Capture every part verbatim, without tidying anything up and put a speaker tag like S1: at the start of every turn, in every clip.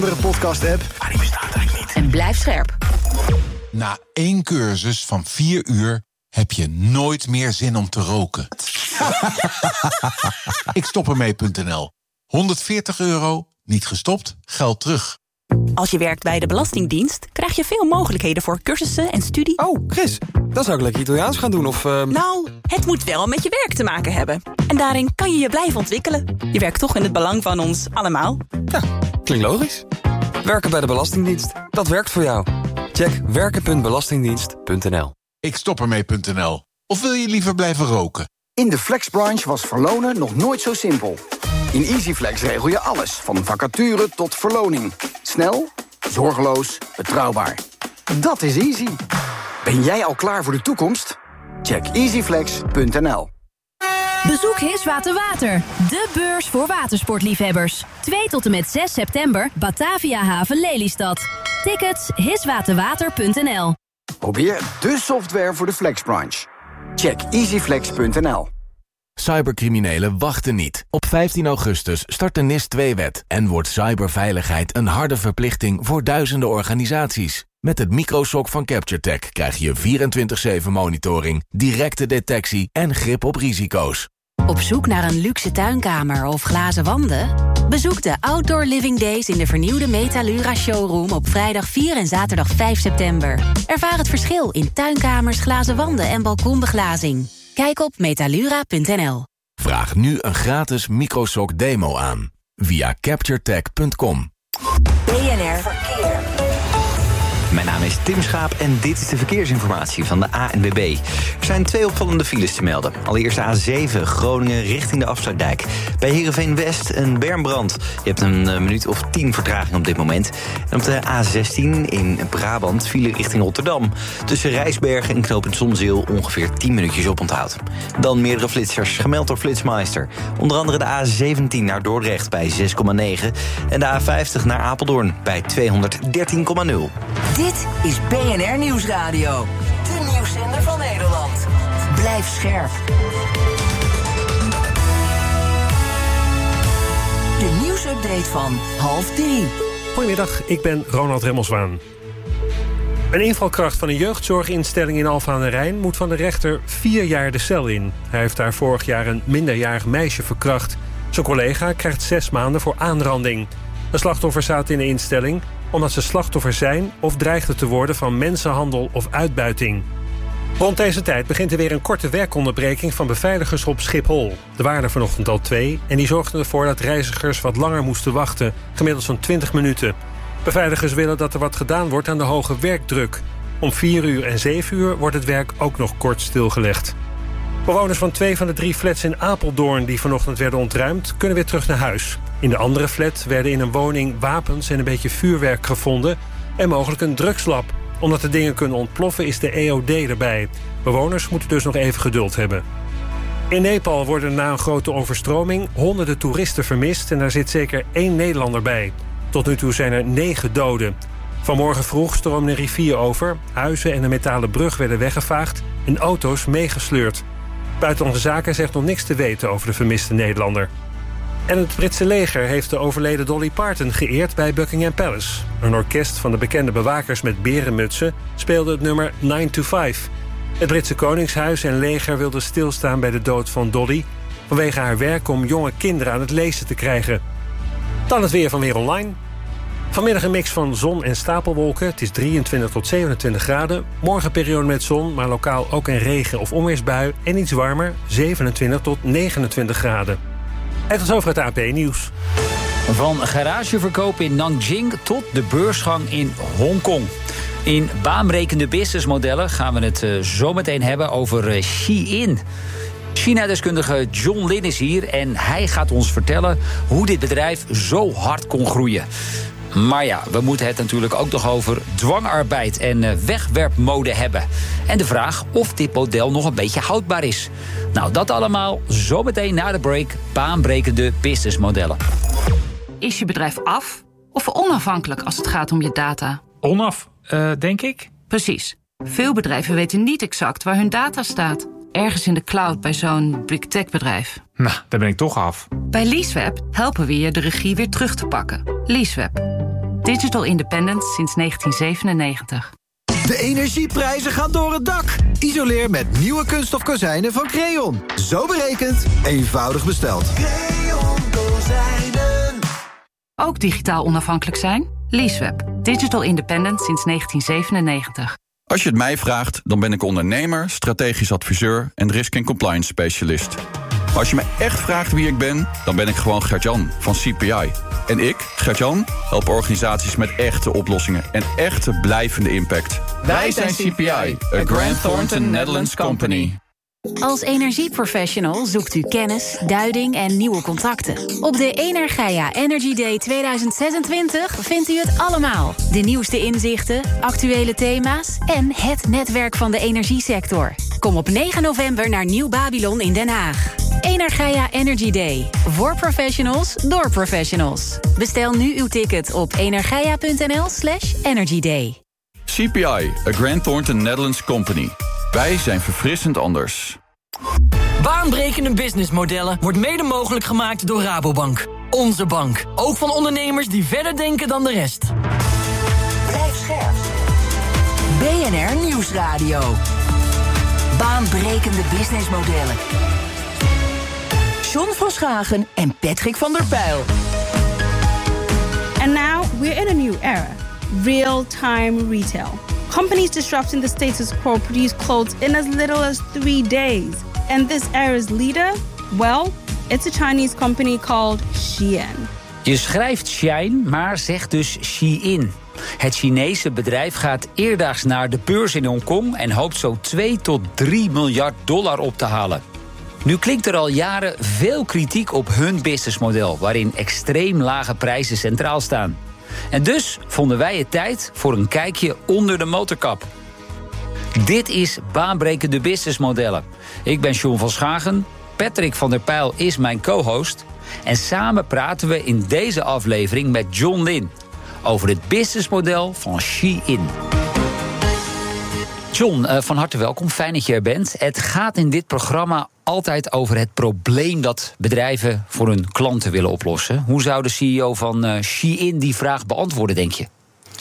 S1: podcast-app, maar die bestaat eigenlijk niet.
S2: En blijf scherp.
S3: Na één cursus van vier uur heb je nooit meer zin om te roken. Ik stop ermee punt n l. honderdveertig euro, niet gestopt, geld terug.
S4: Als je werkt bij de Belastingdienst, krijg je veel mogelijkheden voor cursussen en studie.
S5: Oh, Chris, dan zou ik lekker Italiaans gaan doen of... Uh...
S4: Nou, het moet wel met je werk te maken hebben. En daarin kan je je blijven ontwikkelen. Je werkt toch in het belang van ons allemaal.
S5: Ja, klinkt logisch. Werken bij de Belastingdienst, dat werkt voor jou. Check werken punt belastingdienst punt n l.
S3: Ik stop ermee punt n l. Of wil je liever blijven roken?
S1: In de Flexbranche was verlonen nog nooit zo simpel. In EasyFlex regel je alles, van vacature tot verloning. Snel, zorgeloos, betrouwbaar. Dat is easy. Ben jij al klaar voor de toekomst? Check easyflex punt n l.
S6: Bezoek Hiswater Water, de beurs voor watersportliefhebbers. twee tot en met zes september, Batavia Haven Lelystad. Tickets hiswaterwater punt n l.
S1: Probeer de software voor de Flexbranche. Check easyflex punt n l.
S7: Cybercriminelen wachten niet. Op vijftien augustus start de N I S twee wet... en wordt cyberveiligheid een harde verplichting voor duizenden organisaties. Met het microsok van CaptureTech krijg je vierentwintig zeven monitoring... directe detectie en grip op risico's.
S2: Op zoek naar een luxe tuinkamer of glazen wanden? Bezoek de Outdoor Living Days in de vernieuwde Metalura Showroom... op vrijdag vier en zaterdag vijf september. Ervaar het verschil in tuinkamers, glazen wanden en balkonbeglazing. Kijk op metalura punt n l.
S7: Vraag nu een gratis microsok demo aan via capturetech punt com.
S2: B N R Verkeer.
S8: Mijn naam is Tim Schaap en dit is de verkeersinformatie van de A N W B. Er zijn twee opvallende files te melden. Allereerst de A zeven, Groningen richting de Afsluitdijk. Bij Heerenveen West een bermbrand. Je hebt een uh, minuut of tien vertraging op dit moment. En op de A zestien in Brabant file richting Rotterdam. Tussen Rijsbergen en knooppunt Zonzeel ongeveer tien minuutjes op onthoud. Dan meerdere flitsers, gemeld door Flitsmeister. Onder andere de A zeventien naar Dordrecht bij zes komma negen. En de A vijftig naar Apeldoorn bij tweehonderddertien komma nul.
S2: Dit is B N R Nieuwsradio. De nieuwszender van Nederland. Blijf scherp. De nieuwsupdate van half drie.
S9: Goedemiddag, ik ben Ronald Remmelswaan. Een invalkracht van een jeugdzorginstelling in Alphen aan den Rijn... moet van de rechter vier jaar de cel in. Hij heeft daar vorig jaar een minderjarig meisje verkracht. Zijn collega krijgt zes maanden voor aanranding. De slachtoffers zaten in de instelling omdat ze slachtoffer zijn of dreigden te worden van mensenhandel of uitbuiting. Rond deze tijd begint er weer een korte werkonderbreking van beveiligers op Schiphol. Er waren er vanochtend al twee en die zorgden ervoor dat reizigers wat langer moesten wachten, gemiddeld zo'n twintig minuten. Beveiligers willen dat er wat gedaan wordt aan de hoge werkdruk. Om vier uur en zeven uur wordt het werk ook nog kort stilgelegd. Bewoners van twee van de drie flats in Apeldoorn die vanochtend werden ontruimd, kunnen weer terug naar huis. In de andere flat werden in een woning wapens en een beetje vuurwerk gevonden en mogelijk een drugslab. Omdat de dingen kunnen ontploffen is de E O D erbij. Bewoners moeten dus nog even geduld hebben. In Nepal worden na een grote overstroming honderden toeristen vermist en daar zit zeker één Nederlander bij. Tot nu toe zijn er negen doden. Vanmorgen vroeg stroomde een rivier over, huizen en een metalen brug werden weggevaagd en auto's meegesleurd. Buitenlandse Zaken zegt nog niks te weten over de vermiste Nederlander. En het Britse leger heeft de overleden Dolly Parton geëerd bij Buckingham Palace. Een orkest van de bekende bewakers met berenmutsen speelde het nummer nine to five. Het Britse Koningshuis en leger wilden stilstaan bij de dood van Dolly vanwege haar werk om jonge kinderen aan het lezen te krijgen. Dan het weer van Weer Online. Vanmiddag een mix van zon en stapelwolken. Het is drieëntwintig tot zevenentwintig graden. Morgen periode met zon, maar lokaal ook een regen- of onweersbui. En iets warmer, zevenentwintig tot negenentwintig graden. En tot zover het A P Nieuws.
S10: Van garageverkoop in Nanjing tot de beursgang in Hongkong. In baanbrekende businessmodellen gaan we het uh, zo meteen hebben over uh, Shein. China-deskundige John Lin is hier en hij gaat ons vertellen hoe dit bedrijf zo hard kon groeien. Maar ja, we moeten het natuurlijk ook nog over dwangarbeid en wegwerpmode hebben. En de vraag of dit model nog een beetje houdbaar is. Nou, dat allemaal zometeen na de break. Baanbrekende businessmodellen.
S11: Is je bedrijf af of onafhankelijk als het gaat om je data?
S12: Onaf, uh, denk ik.
S11: Precies. Veel bedrijven weten niet exact waar hun data staat. Ergens in de cloud bij zo'n big tech bedrijf.
S12: Nou, daar ben ik toch af.
S11: Bij Leaseweb helpen we je de regie weer terug te pakken. Leaseweb. Digital Independent sinds negentien zevenennegentig.
S13: De energieprijzen gaan door het dak. Isoleer met nieuwe kunststof kozijnen van Creon. Zo berekend, eenvoudig besteld.
S11: Creon kozijnen. Ook digitaal onafhankelijk zijn? Leaseweb. Digital Independent sinds negentien zevenennegentig.
S14: Als je het mij vraagt, dan ben ik ondernemer, strategisch adviseur en risk en compliance specialist. Maar als je me echt vraagt wie ik ben, dan ben ik gewoon Gert-Jan van C P I. En ik, Gert-Jan, help organisaties met echte oplossingen en echte blijvende impact. Wij zijn C P I, a Grant Thornton Netherlands company.
S2: Als energieprofessional zoekt u kennis, duiding en nieuwe contacten. Op de Energia Energy Day tweeduizend zesentwintig vindt u het allemaal. De nieuwste inzichten, actuele thema's en het netwerk van de energiesector. Kom op negen november naar Nieuw Babylon in Den Haag. Energia Energy Day. Voor professionals, door professionals. Bestel nu uw ticket op energia.nl slash energyday.
S14: C P I, a Grant Thornton Netherlands company. Wij zijn verfrissend anders.
S15: Baanbrekende businessmodellen wordt mede mogelijk gemaakt door Rabobank. Onze bank. Ook van ondernemers die verder denken dan de rest.
S16: Blijf scherp. B N R Nieuwsradio. Baanbrekende businessmodellen. John van Schagen en Patrick van der Pijl.
S17: And now we're in a new era. Real-time retail. Companies disrupting the status quo produce clothes in as little as three days. And this era's leader? Well, it's a Chinese company called Shein.
S10: Je schrijft Shein, maar zegt dus Shein. Het Chinese bedrijf gaat eerdaags naar de beurs in Hongkong en hoopt zo twee tot drie miljard dollar op te halen. Nu klinkt er al jaren veel kritiek op hun businessmodel, waarin extreem lage prijzen centraal staan. En dus vonden wij het tijd voor een kijkje onder de motorkap. Dit is Baanbrekende businessmodellen. Ik ben John van Schagen, Patrick van der Pijl is mijn co-host. En samen praten we in deze aflevering met John Lin over het businessmodel van Shein. John, uh, van harte welkom. Fijn dat je er bent. Het gaat in dit programma altijd over het probleem dat bedrijven voor hun klanten willen oplossen. Hoe zou de C E O van uh, Shein die vraag beantwoorden, denk je?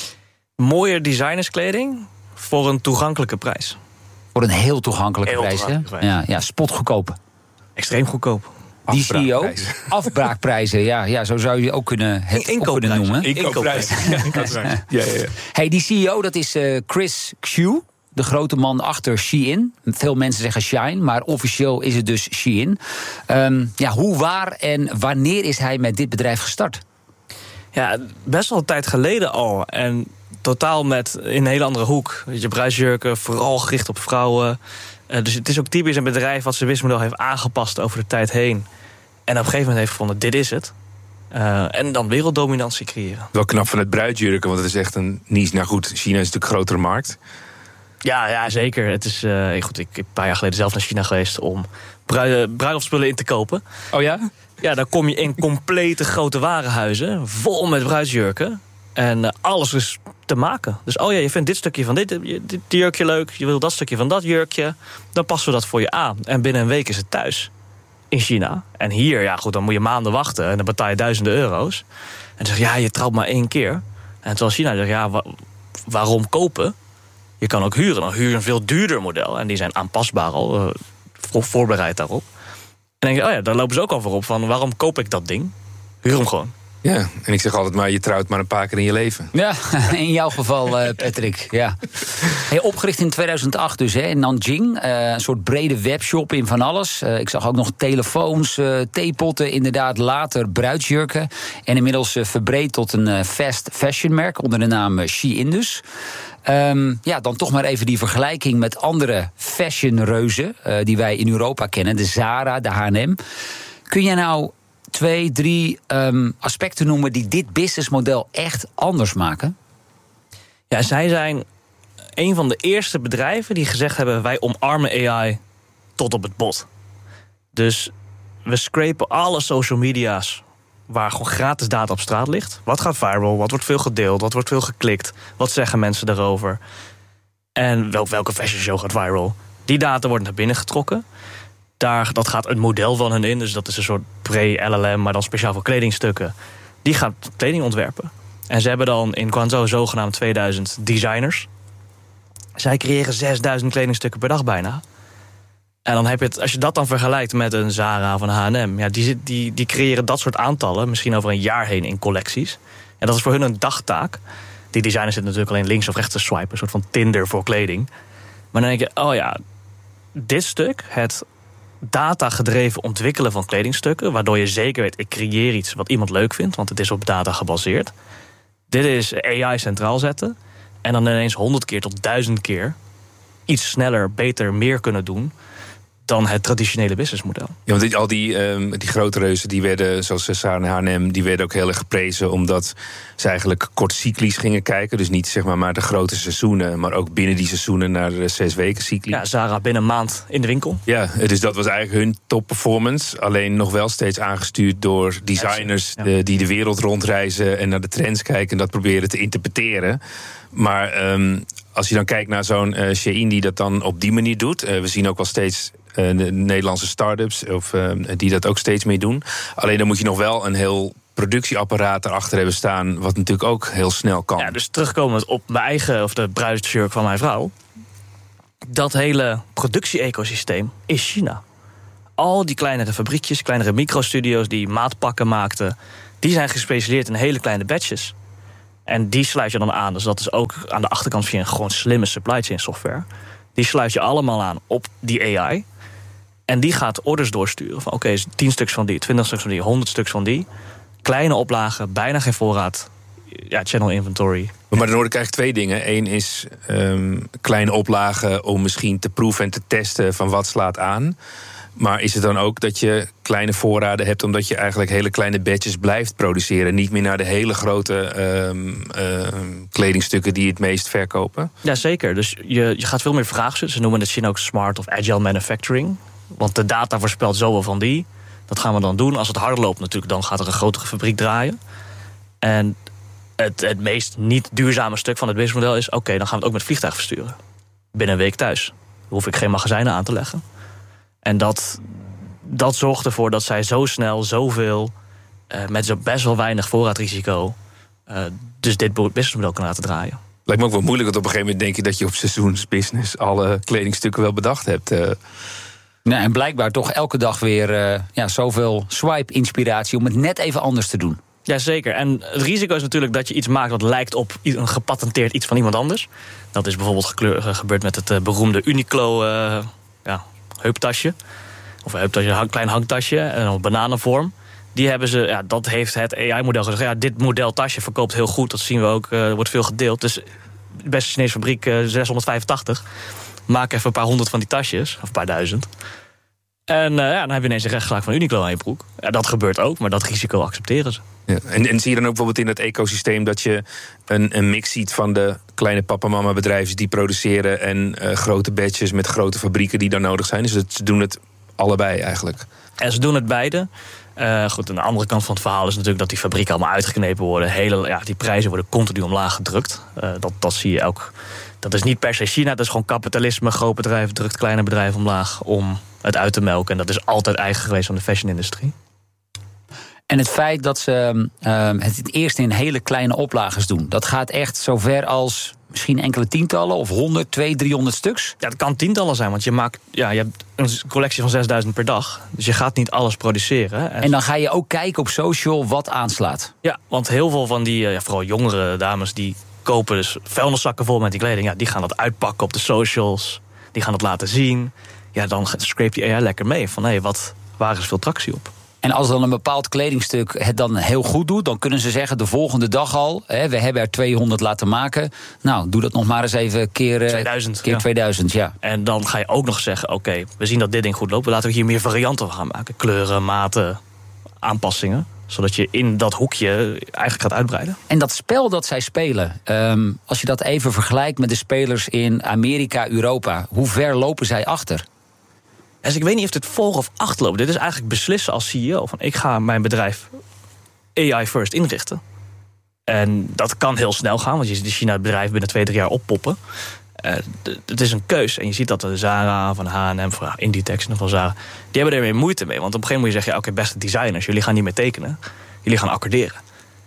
S18: Mooie designerskleding voor een toegankelijke prijs.
S10: Voor een heel toegankelijke heel prijs, hè? Prijs. Ja, ja, spotgoedkoop.
S18: Extreem goedkoop.
S10: Die C E O, afbraakprijzen, ja, ja, zo zou je ook kunnen, het ook kunnen noemen.
S18: Inkoopprijzen. Ja, ja, ja.
S10: Hey, die C E O, dat is uh, Chris Xu, de grote man achter Shein. Veel mensen zeggen Shein, maar officieel is het dus Shein. Um, ja, hoe, waar en wanneer is hij met dit bedrijf gestart?
S18: Ja, best wel een tijd geleden al. En totaal met in een hele andere hoek. Je bruidsjurken, vooral gericht op vrouwen. Uh, dus het is ook typisch een bedrijf wat zijn businessmodel heeft aangepast over de tijd heen. En op een gegeven moment heeft gevonden, dit is het. Uh, en dan werelddominantie creëren.
S19: Wel knap van het bruidsjurken, want het is echt een niche. Nou goed, China is natuurlijk een grotere markt.
S18: Ja, ja, zeker. Het is, uh, goed, ik ben een paar jaar geleden zelf naar China geweest om brui- bruiloftspullen in te kopen.
S19: Oh ja?
S18: Ja, dan kom je in complete grote warenhuizen, vol met bruidsjurken. En uh, alles is te maken. Dus oh ja, je vindt dit stukje van dit, dit jurkje leuk, je wil dat stukje van dat jurkje, dan passen we dat voor je aan. En binnen een week is het thuis. In China. En hier, ja goed, dan moet je maanden wachten en dan betaal je duizenden euro's. En dan zeg je, ja, je trouwt maar één keer. En terwijl China zegt, ja, wa- waarom kopen? Je kan ook huren. Dan huur je een veel duurder model. En die zijn aanpasbaar al, uh, voor, voorbereid daarop. En dan denk je, oh ja, daar lopen ze ook al voor op van, waarom koop ik dat ding? Huur hem gewoon.
S19: Ja, en ik zeg altijd maar, je trouwt maar een paar keer in je leven.
S10: Ja, in jouw geval, uh, Patrick. Ja. Hey, opgericht in tweeduizend acht dus, hè, in Nanjing. Uh, een soort brede webshop in van alles. Uh, ik zag ook nog telefoons, uh, theepotten, inderdaad later bruidsjurken. En inmiddels uh, verbreed tot een uh, fast fashion merk onder de naam uh, Shein dus. Um, ja, dan toch maar even die vergelijking met andere fashionreuzen uh, die wij in Europa kennen. De Zara, de H en M. Kun jij nou twee, drie um, aspecten noemen die dit businessmodel echt anders maken?
S18: Ja, zij zijn een van de eerste bedrijven die gezegd hebben, wij omarmen A I tot op het bot. Dus we scrapen alle social media's waar gewoon gratis data op straat ligt. Wat gaat viral? Wat wordt veel gedeeld? Wat wordt veel geklikt? Wat zeggen mensen daarover? En wel, welke fashion show gaat viral? Die data wordt naar binnen getrokken. Daar, dat gaat een model van hen in. Dus dat is een soort pre-L L M, maar dan speciaal voor kledingstukken. Die gaat kleding ontwerpen. En ze hebben dan in Guangzhou zogenaamd tweeduizend designers. Zij creëren zesduizend kledingstukken per dag bijna. En dan heb je het, als je dat dan vergelijkt met een Zara of een H en M... Ja, die, die, die creëren dat soort aantallen, misschien over een jaar heen in collecties. En dat is voor hun een dagtaak. Die designers zitten natuurlijk alleen links of rechts te swipen, een soort van Tinder voor kleding. Maar dan denk je, oh ja, dit stuk, het data-gedreven ontwikkelen van kledingstukken, waardoor je zeker weet, ik creëer iets wat iemand leuk vindt, want het is op data gebaseerd. Dit is A I centraal zetten en dan ineens honderd keer tot duizend keer iets sneller, beter, meer kunnen doen dan het traditionele businessmodel.
S19: Ja, want die, al die, um, die grote reuzen, die werden, zoals Zara en H en M, die werden ook heel erg geprezen omdat ze eigenlijk kortcyclisch gingen kijken. Dus niet zeg maar, maar de grote seizoenen, maar ook binnen die seizoenen naar de zes weken cycli.
S18: Ja, Zara binnen een maand in de winkel.
S19: Ja, dus dat was eigenlijk hun top performance. Alleen nog wel steeds aangestuurd door designers ja. de, die de wereld rondreizen en naar de trends kijken en dat proberen te interpreteren. Maar um, als je dan kijkt naar zo'n uh, Shein die dat dan op die manier doet, uh, we zien ook wel steeds Uh, de Nederlandse start-ups of, uh, die dat ook steeds meer doen. Alleen dan moet je nog wel een heel productieapparaat erachter hebben staan, wat natuurlijk ook heel snel kan.
S18: Ja, dus terugkomend op mijn eigen, of de bruidsjurk van mijn vrouw. Dat hele productie-ecosysteem is China. Al die kleinere fabriekjes, kleinere microstudio's die maatpakken maakten, die zijn gespecialiseerd in hele kleine batches. En die sluit je dan aan. Dus dat is ook aan de achterkant via een gewoon slimme supply chain software. Die sluit je allemaal aan op die A I. En die gaat orders doorsturen. Van oké, okay, tien stuks van die, twintig stuks van die, honderd stuks van die. Kleine oplagen, bijna geen voorraad. Ja, channel inventory.
S19: Maar dan hoor ik eigenlijk twee dingen. Eén is um, kleine oplagen om misschien te proeven en te testen van wat slaat aan. Maar is het dan ook dat je kleine voorraden hebt omdat je eigenlijk hele kleine batches blijft produceren? Niet meer naar de hele grote um, um, kledingstukken die het meest verkopen?
S18: Ja, zeker. Dus je, je gaat veel meer vragen stellen. Ze noemen het China ook smart of agile manufacturing. Want de data voorspelt zoveel van die. Dat gaan we dan doen. Als het harder loopt natuurlijk, dan gaat er een grotere fabriek draaien. En het, het meest niet duurzame stuk van het businessmodel is, oké, okay, dan gaan we het ook met vliegtuig versturen. Binnen een week thuis. Dan hoef ik geen magazijnen aan te leggen. En dat, dat zorgt ervoor dat zij zo snel, zoveel, uh, met zo best wel weinig voorraadrisico, uh, dus dit businessmodel kan laten draaien.
S19: Lijkt me ook wel moeilijk, want op een gegeven moment denk je dat je op seizoensbusiness alle kledingstukken wel bedacht hebt. Uh.
S10: Nou, en blijkbaar toch elke dag weer uh, ja, zoveel swipe-inspiratie om het net even anders te doen.
S18: Jazeker. En het risico is natuurlijk dat je iets maakt dat lijkt op een gepatenteerd iets van iemand anders. Dat is bijvoorbeeld gekleur, gebeurd met het uh, beroemde Uniqlo uh, ja, heuptasje. Of een heuptasje, een klein hangtasje, een bananenvorm. Die hebben ze, ja, dat heeft het A I-model gezegd. Ja, dit model tasje verkoopt heel goed, dat zien we ook, uh, wordt veel gedeeld. Dus de beste Chinese fabriek, uh, zeshonderdvijfentachtig. Maak even een paar honderd van die tasjes, of een paar duizend. En uh, ja, dan heb je ineens een rechtszaak van Uniqlo aan je broek. Ja, dat gebeurt ook, maar dat risico accepteren ze.
S19: Ja, en, en zie je dan ook bijvoorbeeld in dat ecosysteem dat je een, een mix ziet van de kleine papa-mama bedrijven die produceren en uh, grote batches met grote fabrieken die dan nodig zijn. Dus het, ze doen het allebei eigenlijk.
S18: En ze doen het beide. Uh, goed, aan de andere kant van het verhaal is natuurlijk dat die fabrieken allemaal uitgeknepen worden. Hele, ja, die prijzen worden continu omlaag gedrukt. Uh, dat, dat zie je ook. Dat is niet per se China, dat is gewoon kapitalisme. Groot bedrijf drukt kleine bedrijven omlaag om het uit te melken. En dat is altijd eigen geweest van de fashion-industrie.
S10: En het feit dat ze uh, het het eerst in hele kleine oplages doen, dat gaat echt zover als misschien enkele tientallen of honderd, twee, driehonderd stuks?
S18: Ja, het kan tientallen zijn, want je maakt, ja, je hebt een collectie van zesduizend per dag. Dus je gaat niet alles produceren.
S10: En dan ga je ook kijken op social wat aanslaat.
S18: Ja, want heel veel van die, ja, vooral jongere dames, die kopen dus vuilniszakken vol met die kleding. Ja, die gaan dat uitpakken op de socials. Die gaan dat laten zien. Ja, dan scrape die A I lekker mee. Van hé, hey, wat, waar is veel tractie op?
S10: En als dan een bepaald kledingstuk het dan heel goed doet, dan kunnen ze zeggen de volgende dag al, hè, we hebben er tweehonderd laten maken. Nou, doe dat nog maar eens even keer,
S18: tweeduizend.
S10: Keer
S18: ja.
S10: tweeduizend, ja.
S18: En dan ga je ook nog zeggen, oké, okay, we zien dat dit ding goed loopt. Laten we hier meer varianten van gaan maken. Kleuren, maten, aanpassingen. Zodat je in dat hoekje eigenlijk gaat uitbreiden.
S10: En dat spel dat zij spelen, um, als je dat even vergelijkt met de spelers in Amerika, Europa, hoe ver lopen zij achter?
S18: Dus ik weet niet of het voor of achter loopt. Dit is eigenlijk beslissen als C E O. Van ik ga mijn bedrijf A I first inrichten. En dat kan heel snel gaan, want je ziet de China het bedrijf binnen twee, drie jaar oppoppen. Uh, het is een keus. En je ziet dat de Zara, van H en M, van Inditex en van Zara, die hebben er weer moeite mee. Want op een gegeven moment moet je zeggen, ja, oké, okay, beste designers, jullie gaan niet meer tekenen. Jullie gaan accorderen.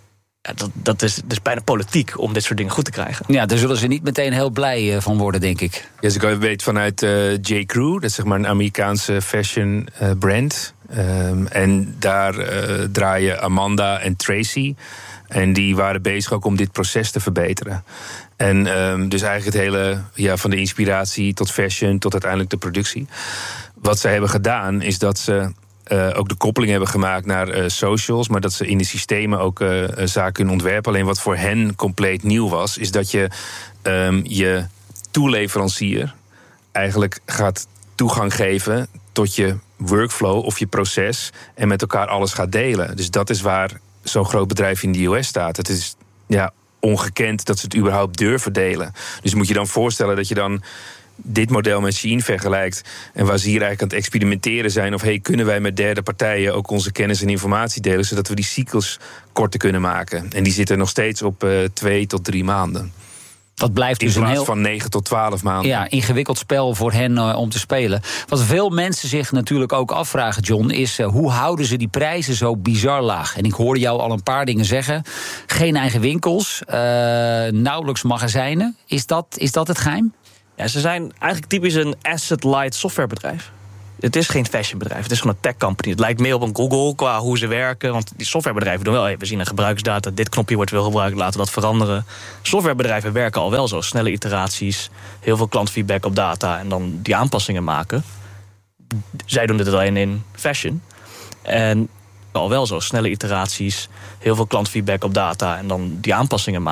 S18: Ja, dat, dat, is, dat is bijna politiek om dit soort dingen goed te krijgen.
S10: Ja, daar zullen ze niet meteen heel blij van worden, denk ik.
S19: Ja, dus ik weet vanuit uh, J. Crew, dat is zeg maar een Amerikaanse fashion uh, brand. Um, en daar uh, draaien Amanda en Tracy. En die waren bezig ook om dit proces te verbeteren. En um, dus eigenlijk het hele, ja, van de inspiratie tot fashion tot uiteindelijk de productie. Wat ze hebben gedaan is dat ze uh, ook de koppeling hebben gemaakt naar uh, socials, maar dat ze in de systemen ook uh, zaken kunnen ontwerpen. Alleen wat voor hen compleet nieuw was, is dat je um, je toeleverancier eigenlijk gaat toegang geven tot je workflow of je proces en met elkaar alles gaat delen. Dus dat is waar zo'n groot bedrijf in de U S staat. Het is ja, ongekend dat ze het überhaupt durven delen. Dus moet je dan voorstellen dat je dan dit model met Shein vergelijkt en waar ze hier eigenlijk aan het experimenteren zijn, of hey, kunnen wij met derde partijen ook onze kennis en informatie delen, zodat we die cyclus korter kunnen maken. En die zitten nog steeds op uh, twee tot drie maanden.
S10: Dat blijft dus
S19: in plaats
S10: een heel,
S19: van negen tot twaalf maanden.
S10: Ja, ingewikkeld spel voor hen uh, om te spelen. Wat veel mensen zich natuurlijk ook afvragen, John, is uh, hoe houden ze die prijzen zo bizar laag? En ik hoorde jou al een paar dingen zeggen. Geen eigen winkels, uh, nauwelijks magazijnen. Is dat, is dat het geheim?
S18: Ja, ze zijn eigenlijk typisch een asset-light softwarebedrijf. Het is geen fashionbedrijf, het is gewoon een tech company. Het lijkt meer op een Google qua hoe ze werken. Want die softwarebedrijven doen wel, hey, we zien een gebruiksdata, dit knopje wordt veel gebruikt, laten we dat veranderen. Softwarebedrijven werken al wel zo, snelle iteraties, heel veel klantfeedback op data en dan die aanpassingen maken. Zij doen dit alleen in fashion. En al wel zo, snelle iteraties, heel veel klantfeedback op data en dan die aanpassingen maken.